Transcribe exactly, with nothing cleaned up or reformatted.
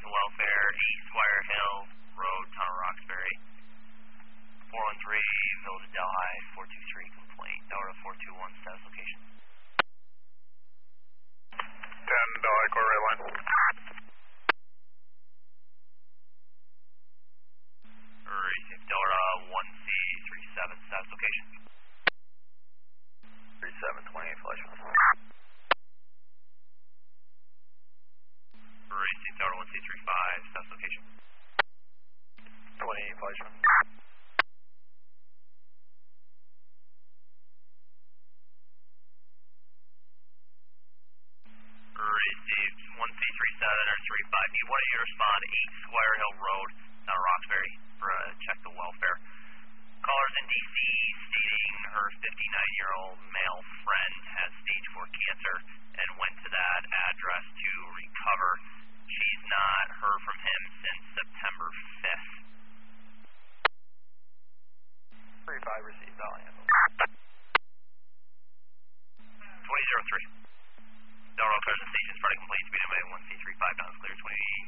to welfare, eight Squire Hill Road, Town of Roxbury. four one three, Village of Delhi, four two three, complaint. Delta four two one, status location. ten, Delhi, core red line. Receive Delta one C three seven, status location. three seven, twenty-eight, flash one. Receive Delta one C three five, status location. twenty-eight, flash one. Received one C three seven or three five. Need one of you to respond, eight Squire Hill Road, down Roxbury, for a check the welfare. Callers in D C stating her fifty-nine-year-old male friend has stage four cancer and went to that address to recover. She's not heard from him since September fifth. three five received, I'll handle. twenty oh three. Delta Crescent Station, Friday complaint, speed limit one C three five, now it's clear, twenty